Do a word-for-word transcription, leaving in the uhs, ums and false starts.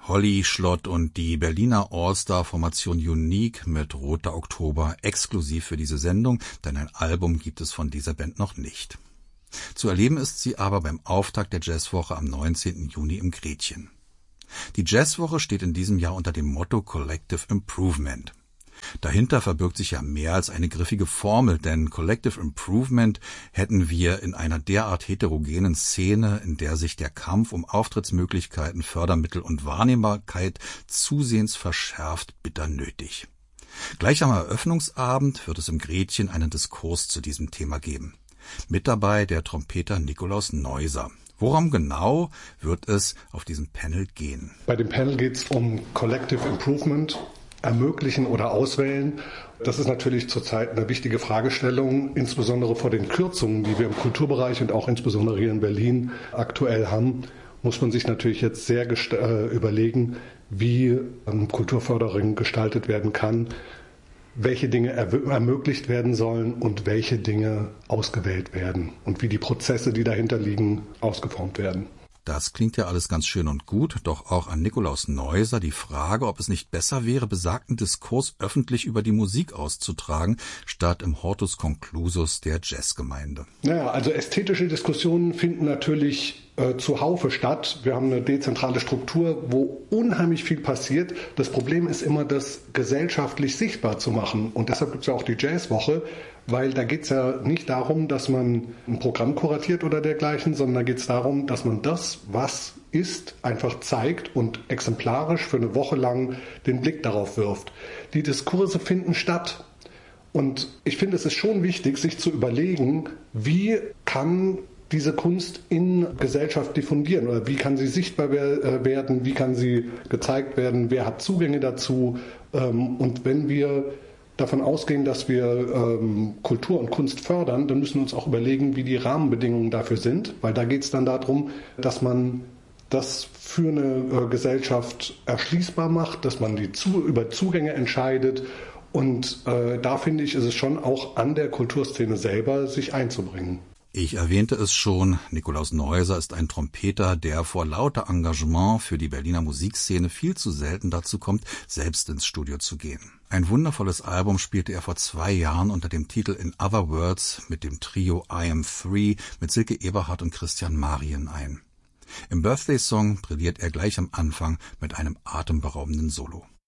Holly Schlott und die Berliner All-Star-Formation Unique mit Roter Oktober exklusiv für diese Sendung, denn ein Album gibt es von dieser Band noch nicht. Zu erleben ist sie aber beim Auftakt der Jazzwoche am neunzehnten Juni im Gretchen. Die Jazzwoche steht in diesem Jahr unter dem Motto Collective Improvement. Dahinter verbirgt sich ja mehr als eine griffige Formel, denn Collective Improvement hätten wir in einer derart heterogenen Szene, in der sich der Kampf um Auftrittsmöglichkeiten, Fördermittel und Wahrnehmbarkeit zusehends verschärft, bitter nötig. Gleich am Eröffnungsabend wird es im Gretchen einen Diskurs zu diesem Thema geben. Mit dabei der Trompeter Nikolaus Neuser. Worum genau wird es auf diesem Panel gehen? Bei dem Panel geht es um Collective Improvement. Ermöglichen oder auswählen. Das ist natürlich zurzeit eine wichtige Fragestellung, insbesondere vor den Kürzungen, die wir im Kulturbereich und auch insbesondere hier in Berlin aktuell haben, muss man sich natürlich jetzt sehr gest- äh, überlegen, wie ähm, Kulturförderung gestaltet werden kann, welche Dinge erw- ermöglicht werden sollen und welche Dinge ausgewählt werden und wie die Prozesse, die dahinter liegen, ausgeformt werden. Das klingt ja alles ganz schön und gut, doch auch an Nikolaus Neuser die Frage, ob es nicht besser wäre, besagten Diskurs öffentlich über die Musik auszutragen, statt im Hortus Conclusus der Jazzgemeinde. Naja, also ästhetische Diskussionen finden natürlich äh, zuhaufe statt. Wir haben eine dezentrale Struktur, wo unheimlich viel passiert. Das Problem ist immer, das gesellschaftlich sichtbar zu machen. Und deshalb gibt es ja auch die Jazzwoche, weil da geht es ja nicht darum, dass man ein Programm kuratiert oder dergleichen, sondern da geht es darum, dass man das, was ist, einfach zeigt und exemplarisch für eine Woche lang den Blick darauf wirft. Die Diskurse finden statt. Und ich finde, es ist schon wichtig, sich zu überlegen, wie kann diese Kunst in Gesellschaft diffundieren oder wie kann sie sichtbar werden, wie kann sie gezeigt werden, wer hat Zugänge dazu. Und wenn wir davon ausgehen, dass wir ähm, Kultur und Kunst fördern, dann müssen wir uns auch überlegen, wie die Rahmenbedingungen dafür sind, weil da geht es dann darum, dass man das für eine äh, Gesellschaft erschließbar macht, dass man die zu, über Zugänge entscheidet und äh, da finde ich, ist es schon auch an der Kulturszene selber, sich einzubringen. Ich erwähnte es schon, Nikolaus Neuser ist ein Trompeter, der vor lauter Engagement für die Berliner Musikszene viel zu selten dazu kommt, selbst ins Studio zu gehen. Ein wundervolles Album spielte er vor zwei Jahren unter dem Titel In Other Words mit dem Trio I Am Three mit Silke Eberhardt und Christian Marien ein. Im Birthday Song brilliert er gleich am Anfang mit einem atemberaubenden Solo.